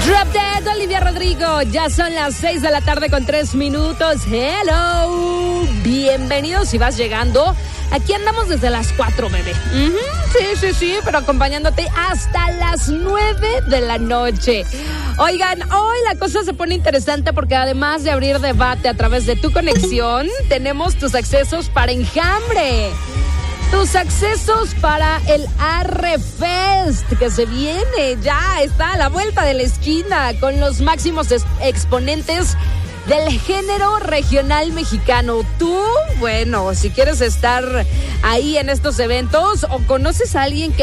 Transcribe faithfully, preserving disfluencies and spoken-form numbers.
Drop Dead, Olivia Rodrigo. Ya son las seis de la tarde con tres minutos. Hello. Bienvenidos si vas llegando. Aquí andamos desde las cuatro, bebé. Uh-huh. Sí, sí, sí, pero acompañándote hasta las nueve de la noche. Oigan, hoy la cosa se pone interesante porque además de abrir debate a través de tu conexión, tenemos tus accesos para Enjambre. Tus accesos para el Arrefest, que se viene, ya está a la vuelta de la esquina, con los máximos es- exponentes del género regional mexicano. Tú, bueno, si quieres estar ahí en estos eventos o conoces a alguien que